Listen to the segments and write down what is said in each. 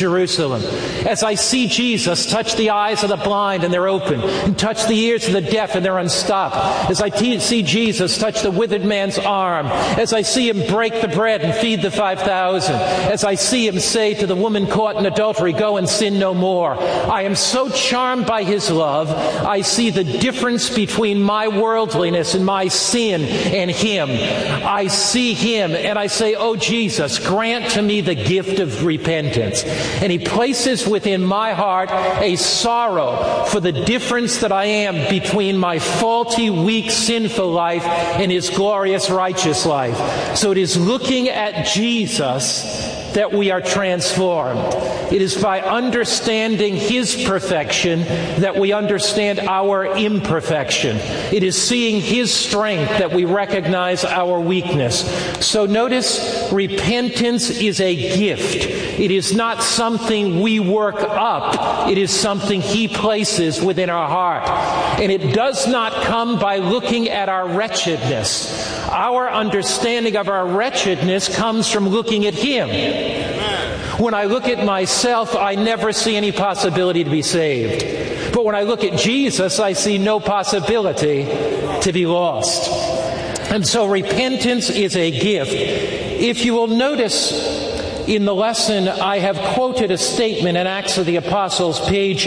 Jerusalem. As I see Jesus touch the eyes of the blind and they're open, and touch the ears of the deaf and they're unstopped. As I see Jesus touch the withered man's arm. As I see him break the bread and feed the 5,000. As I see him say to the woman caught in adultery, go and sin no more. I am so charmed by his love. I see the difference between my worldliness and my sin and him. I see him and I say, oh Jesus, grant to me the gift of repentance. And he places within my heart a sorrow for the difference that I am between my faulty, weak, sinful life and his glorious, righteous life. So it is looking at Jesus that we are transformed. It is by understanding his perfection that we understand our imperfection. It is seeing his strength that we recognize our weakness. So notice, repentance is a gift. It is not something we work up. It is something he places within our heart. And it does not come by looking at our wretchedness. Our understanding of our wretchedness comes from looking at him. When I look at myself, I never see any possibility to be saved. But when I look at Jesus, I see no possibility to be lost. And so repentance is a gift. If you will notice in the lesson, I have quoted a statement in Acts of the Apostles, page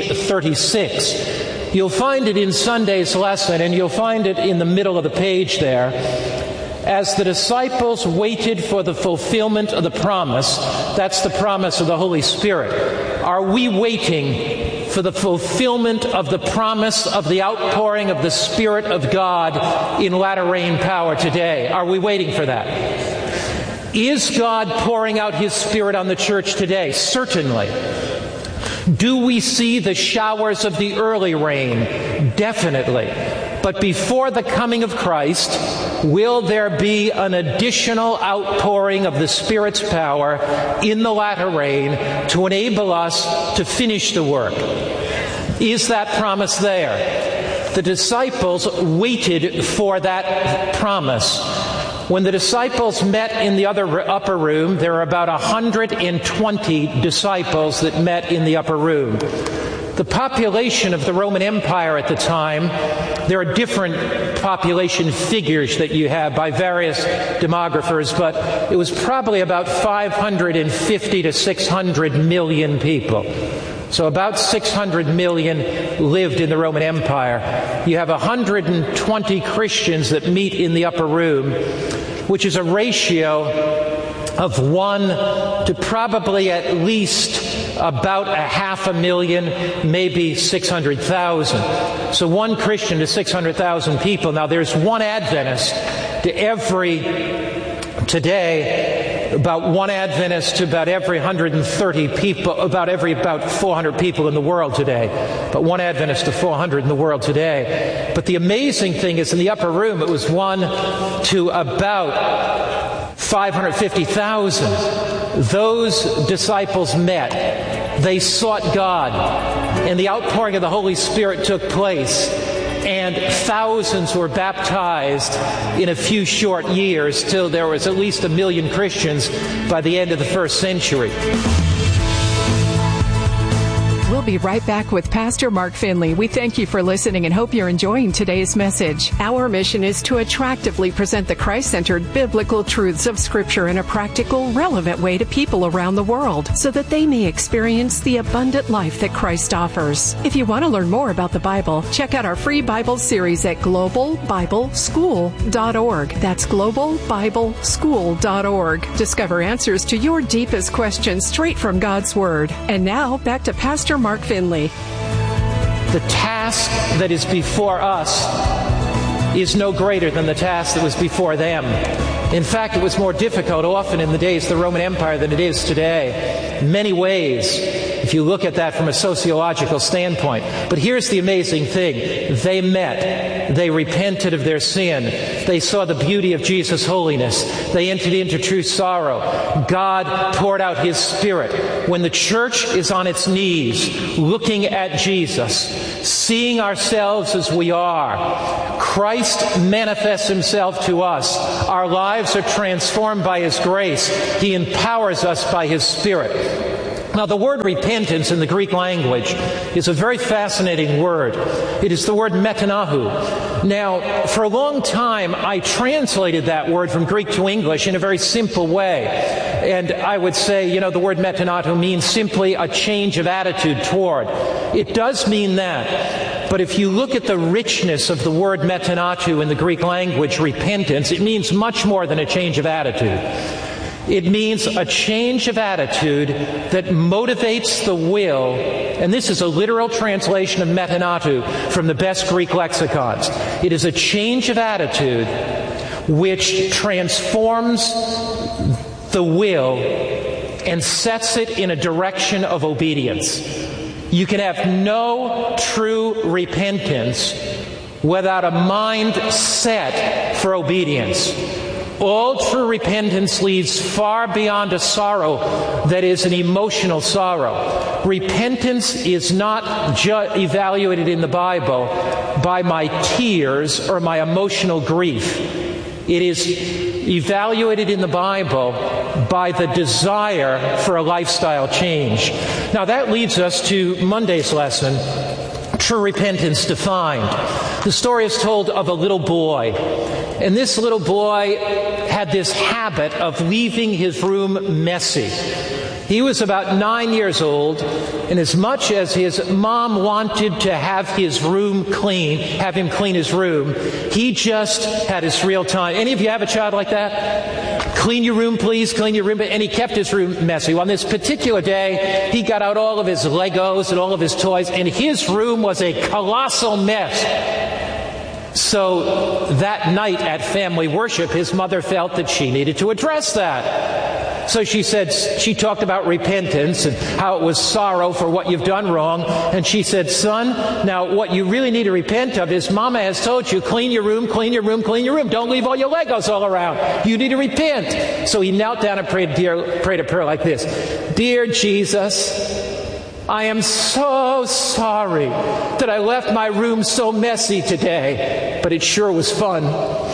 36. You'll find it in Sunday's lesson, and you'll find it in the middle of the page there. As the disciples waited for the fulfillment of the promise, that's the promise of the Holy Spirit. Are we waiting for the fulfillment of the promise of the outpouring of the Spirit of God in latter rain power today? Are we waiting for that? Is God pouring out his Spirit on the church today? Certainly. Do we see the showers of the early rain? Definitely. But before the coming of Christ, will there be an additional outpouring of the Spirit's power in the latter rain to enable us to finish the work? Is that promise there? The disciples waited for that promise. When the disciples met in the upper room, there were about 120 disciples that met in the upper room. The population of the Roman Empire at the time, there are different population figures that you have by various demographers, but it was probably about 550 to 600 million people. So about 600 million lived in the Roman Empire. You have 120 Christians that meet in the upper room, which is a ratio of 1 to probably at least about 500,000, maybe 600,000. So 1 Christian to 600,000 people. Now there's 1 Adventist to about 1 Adventist to about every 130 people, about 400 people in the world today. But 1 Adventist to 400 in the world today. But the amazing thing is in the upper room it was 1 to about 550,000. Those disciples met. They sought God. And the outpouring of the Holy Spirit took place. And thousands were baptized in a few short years till there was at least 1 million Christians by the end of the first century. We'll be right back with Pastor Mark Finley. We thank you for listening and hope you're enjoying today's message. Our mission is to attractively present the Christ-centered biblical truths of Scripture in a practical, relevant way to people around the world so that they may experience the abundant life that Christ offers. If you want to learn more about the Bible, check out our free Bible series at globalbibleschool.org. That's globalbibleschool.org. Discover answers to your deepest questions straight from God's Word. And now, back to Pastor Mark Finley. The task that is before us is no greater than the task that was before them. In fact, it was more difficult often in the days of the Roman Empire than it is today. In many ways, if you look at that from a sociological standpoint. But here's the amazing thing. They met. They repented of their sin. They saw the beauty of Jesus' holiness. They entered into true sorrow. God poured out his Spirit. When the church is on its knees, looking at Jesus, seeing ourselves as we are, Christ manifests himself to us. Our lives are transformed by his grace. He empowers us by his Spirit. Now, the word repentance in the Greek language is a very fascinating word. It is the word metanohu. Now, for a long time, I translated that word from Greek to English in a very simple way. And I would say, the word metanohu means simply a change of attitude toward. It does mean that. But if you look at the richness of the word metanohu in the Greek language, repentance, it means much more than a change of attitude. It means a change of attitude that motivates the will, and this is a literal translation of metanohu from the best Greek lexicons. It is a change of attitude which transforms the will and sets it in a direction of obedience. You can have no true repentance without a mind set for obedience. All true repentance leads far beyond a sorrow that is an emotional sorrow. Repentance is not evaluated in the Bible by my tears or my emotional grief. It is evaluated in the Bible by the desire for a lifestyle change. Now that leads us to Monday's lesson, True Repentance Defined. The story is told of a little boy. And this little boy had this habit of leaving his room messy. He was about 9 years old, and as much as his mom wanted to have his room clean, have him clean his room, he just had his real time. Any of you have a child like that? Clean your room, please, clean your room. And he kept his room messy. Well, on this particular day, he got out all of his Legos and all of his toys, and his room was a colossal mess. So that night at family worship, his mother felt that she needed to address that. So she talked about repentance and how it was sorrow for what you've done wrong. And she said, son, now what you really need to repent of is Mama has told you, clean your room, clean your room, clean your room. Don't leave all your Legos all around. You need to repent. So he knelt down and prayed a prayer like this. Dear Jesus, I am so sorry that I left my room so messy today, but it sure was fun.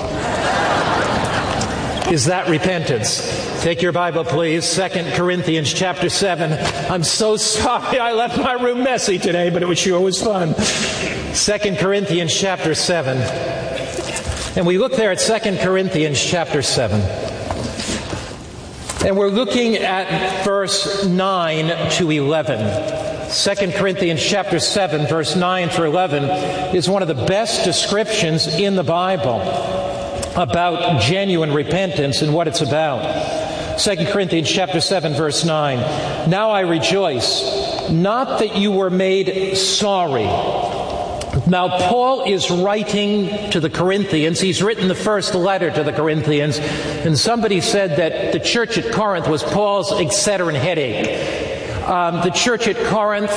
Is that repentance? Take your Bible, please. 2 Corinthians chapter 7. I'm so sorry I left my room messy today, but it sure was fun. 2 Corinthians chapter 7. And we look there at 2 Corinthians chapter 7. And we're looking at verse 9 to 11. 2 Corinthians chapter 7, verse 9 through 11 is one of the best descriptions in the Bible about genuine repentance and what it's about. 2 Corinthians chapter 7, verse 9. Now I rejoice, not that you were made sorry. Now, Paul is writing to the Corinthians. He's written the first letter to the Corinthians. And somebody said that the church at Corinth was Paul's Excedrin headache. The church at Corinth,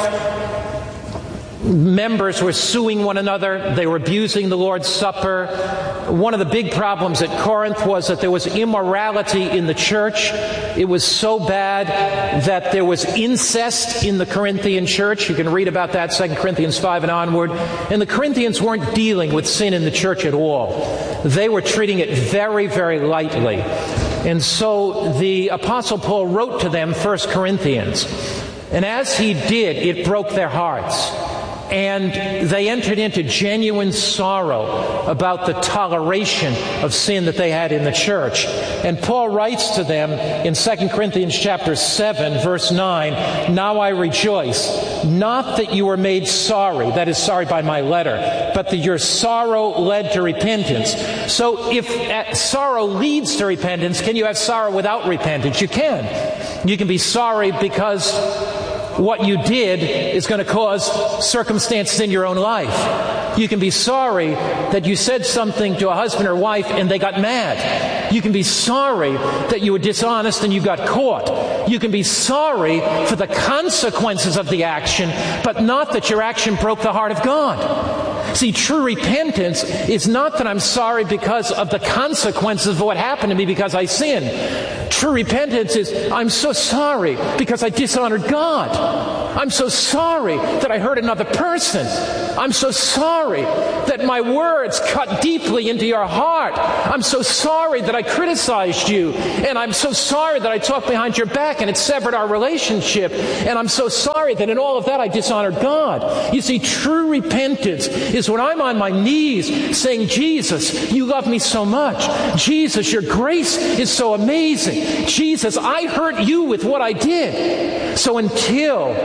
members were suing one another. They were abusing the Lord's Supper. One of the big problems at Corinth was that there was immorality in the church. It was so bad that there was incest in the Corinthian church. You can read about that, 2 Corinthians 5 and onward. And the Corinthians weren't dealing with sin in the church at all. They were treating it very, very lightly. And so the Apostle Paul wrote to them 1 Corinthians. And as he did, it broke their hearts. And they entered into genuine sorrow about the toleration of sin that they had in the church. And Paul writes to them in 2 Corinthians chapter 7, verse 9, Now I rejoice, not that you were made sorry, that is, sorry by my letter, but that your sorrow led to repentance. So if sorrow leads to repentance, can you have sorrow without repentance? You can. You can be sorry because what you did is going to cause circumstances in your own life. You can be sorry that you said something to a husband or wife and they got mad. You can be sorry that you were dishonest and you got caught. You can be sorry for the consequences of the action, but not that your action broke the heart of God. See, true repentance is not that I'm sorry because of the consequences of what happened to me because I sinned. True repentance is, I'm so sorry because I dishonored God. I'm so sorry that I hurt another person. I'm so sorry that my words cut deeply into your heart. I'm so sorry that I criticized you. And I'm so sorry that I talked behind your back and it severed our relationship. And I'm so sorry that in all of that I dishonored God. You see, true repentance is when I'm on my knees saying, Jesus, you love me so much. Jesus, your grace is so amazing. Jesus, I hurt you with what I did. So until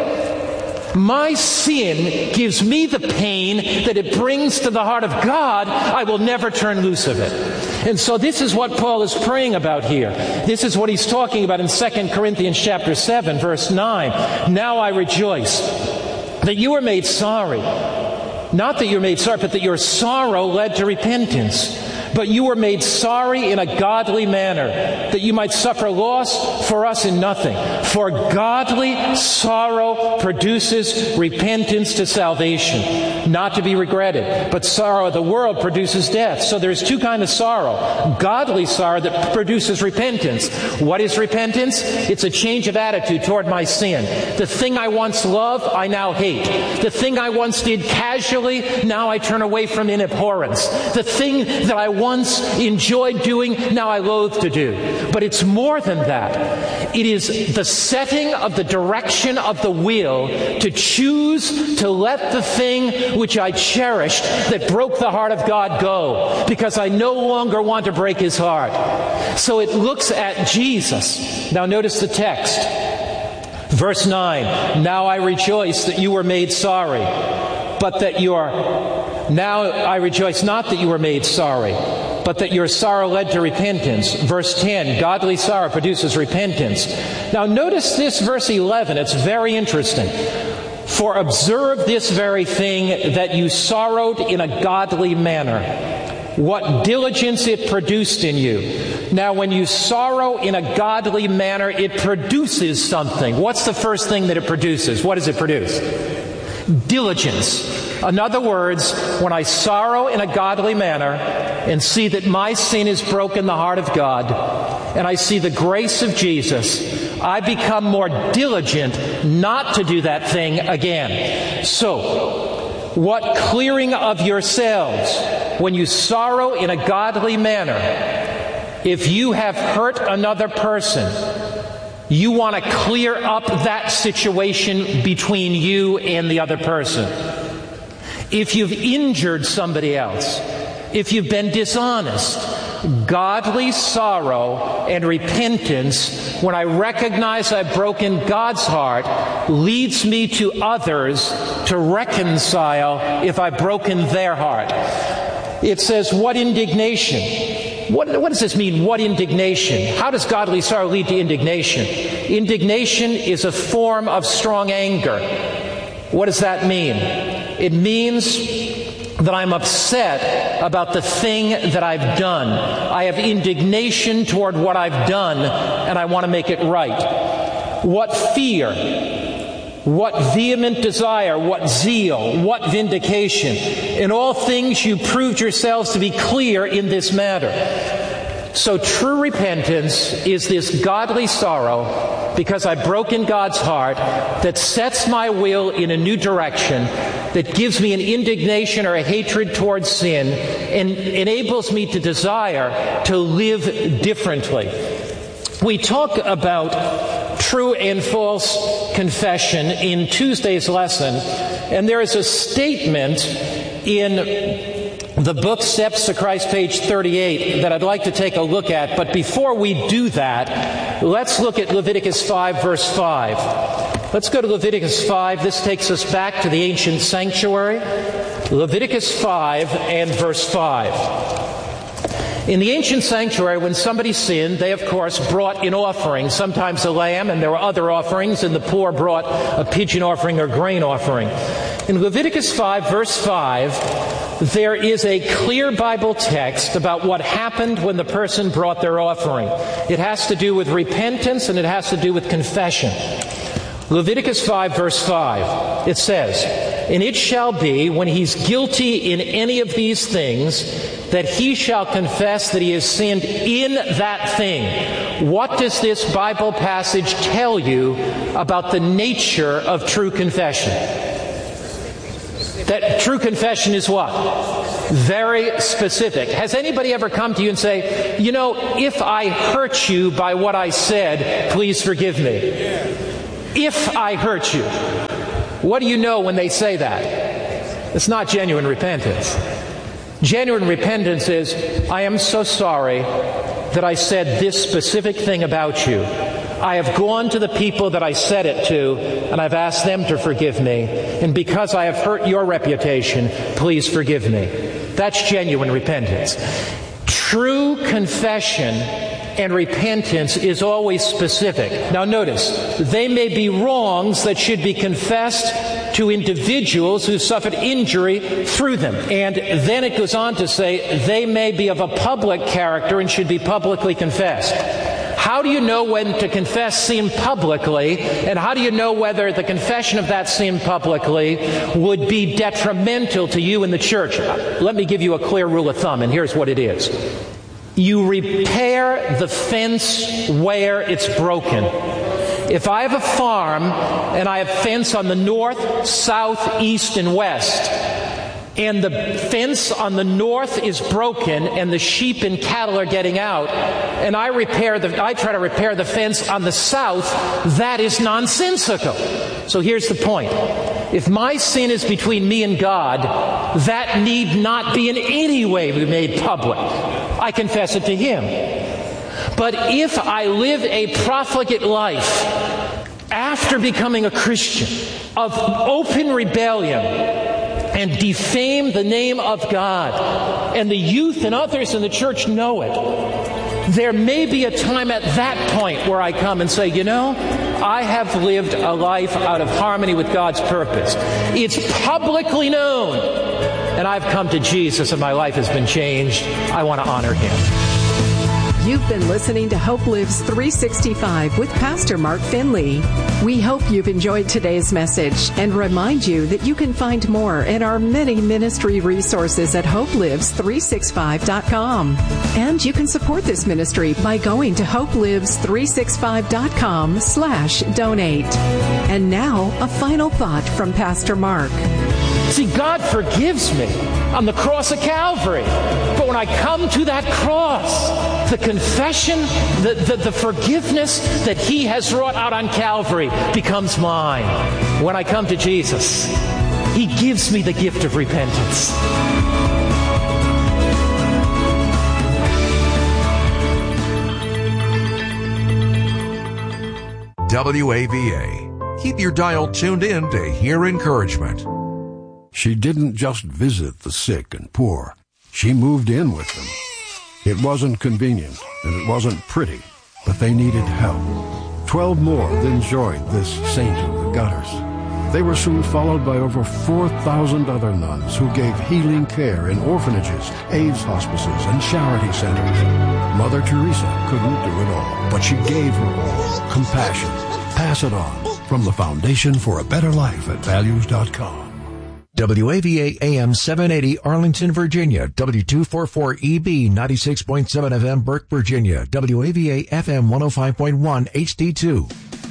my sin gives me the pain that it brings to the heart of God, I will never turn loose of it. And so this is what Paul is praying about here. This is what he's talking about in 2 Corinthians chapter 7, verse 9. Now I rejoice that you were made sorry. Not that you're made sorry, but that your sorrow led to repentance. But you were made sorry in a godly manner, that you might suffer loss for us in nothing. For godly sorrow produces repentance to salvation, not to be regretted. But sorrow of the world produces death. So there's two kinds of sorrow. Godly sorrow that produces repentance. What is repentance? It's a change of attitude toward my sin. The thing I once loved, I now hate. The thing I once did casually, now I turn away from in abhorrence. The thing that I once enjoyed doing, now I loathe to do. But it's more than that. It is the setting of the direction of the will to choose to let the thing which I cherished that broke the heart of God go, because I no longer want to break his heart. So it looks at Jesus. Now notice the text. Verse 9, now I rejoice that you were made sorry, but that now I rejoice not that you were made sorry, but that your sorrow led to repentance. Verse 10, godly sorrow produces repentance. Now notice this verse 11, it's very interesting. For observe this very thing, that you sorrowed in a godly manner. What diligence it produced in you. Now when you sorrow in a godly manner, it produces something. What's the first thing that it produces? What does it produce? Diligence. In other words, when I sorrow in a godly manner and see that my sin has broken the heart of God, and I see the grace of Jesus, I become more diligent not to do that thing again. So, what clearing of yourselves when you sorrow in a godly manner? If you have hurt another person, you want to clear up that situation between you and the other person. If you've injured somebody else, if you've been dishonest, godly sorrow and repentance, when I recognize I've broken God's heart, leads me to others to reconcile if I've broken their heart. It says, what indignation? What does this mean, what indignation? How does godly sorrow lead to indignation? Indignation is a form of strong anger. What does that mean? It means that I'm upset about the thing that I've done. I have indignation toward what I've done, and I want to make it right. What fear, what vehement desire, what zeal, what vindication. In all things you proved yourselves to be clear in this matter. So true repentance is this godly sorrow because I've broken God's heart that sets my will in a new direction, that gives me an indignation or a hatred towards sin and enables me to desire to live differently. We talk about true and false confession in Tuesday's lesson, and there is a statement in the book Steps to Christ, page 38, that I'd like to take a look at. But before we do that, let's look at Leviticus 5, verse 5. Let's go to Leviticus 5. This takes us back to the ancient sanctuary. Leviticus 5 and verse 5. In the ancient sanctuary, when somebody sinned, they, of course, brought an offering, sometimes a lamb, and there were other offerings, and the poor brought a pigeon offering or grain offering. In Leviticus 5, verse 5, there is a clear Bible text about what happened when the person brought their offering. It has to do with repentance, and it has to do with confession. Leviticus 5, verse 5, it says, and it shall be, when he's guilty in any of these things, that he shall confess that he has sinned in that thing. What does this Bible passage tell you about the nature of true confession? That true confession is what? Very specific. Has anybody ever come to you and say, you know, if I hurt you by what I said, please forgive me? If I hurt you. What do you know when they say that? It's not genuine repentance. Genuine repentance is, I am so sorry that I said this specific thing about you. I have gone to the people that I said it to, and I've asked them to forgive me. And because I have hurt your reputation, please forgive me. That's genuine repentance. True confession and repentance is always specific. Now notice, they may be wrongs that should be confessed to individuals who suffered injury through them. And then it goes on to say they may be of a public character and should be publicly confessed. How do you know when to confess sin publicly, and how do you know whether the confession of that sin publicly would be detrimental to you in the church? Let me give you a clear rule of thumb, and here's what it is. You repair the fence where it's broken. If I have a farm and I have fence on the north, south, east, and west, and the fence on the north is broken and the sheep and cattle are getting out, and I try to repair the fence on the south, that is nonsensical. So here's the point. If my sin is between me and God, that need not be in any way made public. I confess it to Him. But if I live a profligate life after becoming a Christian of open rebellion and defame the name of God, and the youth and others in the church know it, there may be a time at that point where I come and say, you know, I have lived a life out of harmony with God's purpose. It's publicly known, and I've come to Jesus and my life has been changed. I want to honor Him. You've been listening to Hope Lives 365 with Pastor Mark Finley. We hope you've enjoyed today's message and remind you that you can find more in our many ministry resources at hopelives365.com. And you can support this ministry by going to hopelives365.com/donate. And now, a final thought from Pastor Mark. See, God forgives me on the cross of Calvary. But when I come to that cross, the confession, the forgiveness that He has wrought out on Calvary becomes mine. When I come to Jesus, He gives me the gift of repentance. WAVA. Keep your dial tuned in to hear encouragement. She didn't just visit the sick and poor. She moved in with them. It wasn't convenient, and it wasn't pretty, but they needed help. 12 more then joined this saint of the gutters. They were soon followed by over 4,000 other nuns who gave healing care in orphanages, AIDS hospices, and charity centers. Mother Teresa couldn't do it all, but she gave her all. Compassion. Pass it on. From the Foundation for a Better Life at Values.com. WAVA AM 780 Arlington, Virginia. W244EB 96.7 FM Burke, Virginia. WAVA FM 105.1 HD2.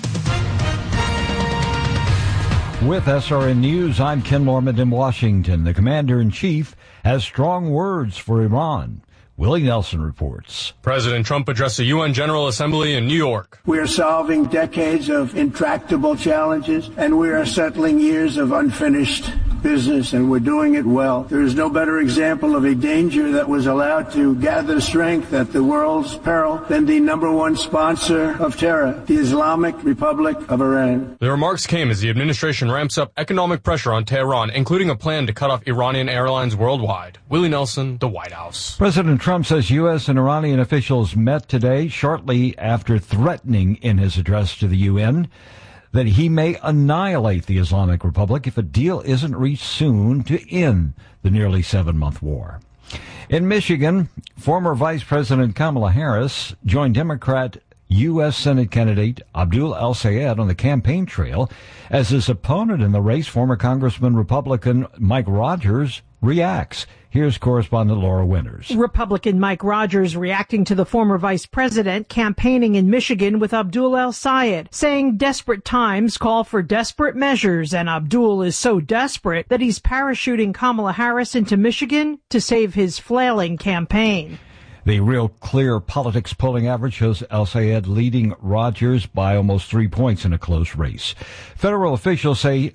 With SRN News, I'm Ken Lorman in Washington. The Commander-in-Chief has strong words for Iran. Willie Nelson reports. President Trump addressed the UN General Assembly in New York. We are solving decades of intractable challenges, and we are settling years of unfinished business, and we're doing it well. There is no better example of a danger that was allowed to gather strength at the world's peril than the number one sponsor of terror, the Islamic Republic of Iran. The remarks came as the administration ramps up economic pressure on Tehran, including a plan to cut off Iranian airlines worldwide. Willie Nelson, the White House. President Trump says U.S. and Iranian officials met today shortly after threatening in his address to the UN that he may annihilate the Islamic Republic if a deal isn't reached soon to end the nearly 7-month war. In Michigan, former Vice President Kamala Harris joined Democrat U.S. Senate candidate Abdul El-Sayed on the campaign trail as his opponent in the race, former Congressman Republican Mike Rogers, reacts. Here's correspondent Laura Winters. Republican Mike Rogers reacting to the former vice president campaigning in Michigan with Abdul El-Sayed, saying desperate times call for desperate measures, and Abdul is so desperate that he's parachuting Kamala Harris into Michigan to save his flailing campaign. The Real Clear Politics polling average shows El-Sayed leading Rogers by almost 3 points in a close race. Federal officials say